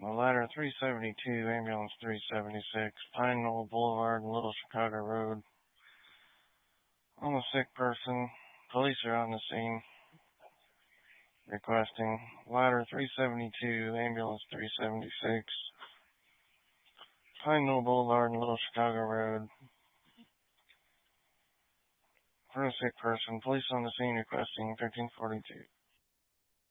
Ladder 372, Ambulance 376, Pine Knoll Boulevard and Little Chicago Road. I'm a sick person. Police are on the scene. Requesting Ladder 372, Ambulance 376, Pine Knoll Boulevard and Little Chicago Road. For a sick person, police on the scene requesting 1342.